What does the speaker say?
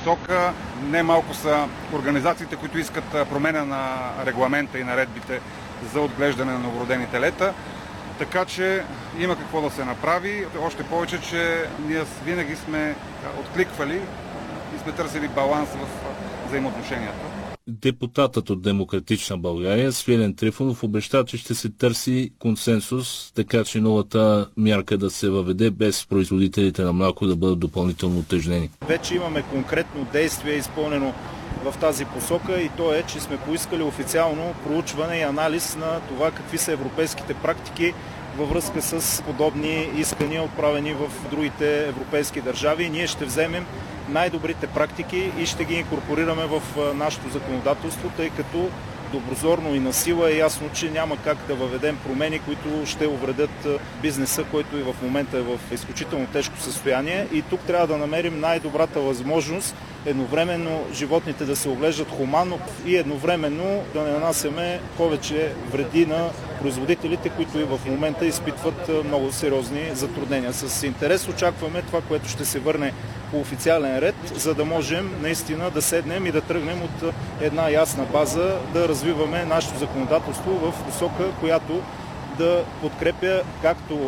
посока. Немалко са организациите, които искат промяна на регламента и наредбите за отглеждане на новородени телета. Така че има какво да се направи. Още повече, че ние винаги сме откликвали и сме търсили баланс в взаимоотношенията. Депутатът от Демократична България Свилен Трифонов обеща, че ще се търси консенсус, така че новата мярка да се въведе без производителите на мляко да бъдат допълнително утежнени. Вече имаме конкретно действие изпълнено в тази посока и то е, че сме поискали официално проучване и анализ на това какви са европейските практики във връзка с подобни искания, отправени в другите европейски държави. Ние ще вземем най-добрите практики и ще ги инкорпорираме в нашето законодателство, тъй като доброзорно и насила е ясно, че няма как да въведем промени, които ще увредят бизнеса, който и в момента е в изключително тежко състояние. И тук трябва да намерим най-добрата възможност едновременно животните да се отглеждат хуманно и едновременно да не нанасяме повече вреди на производителите, които и в момента изпитват много сериозни затруднения. С интерес очакваме това, което ще се върне по официален ред, за да можем наистина да седнем и да тръгнем от една ясна база, да развиваме нашето законодателство в посока, която да подкрепя както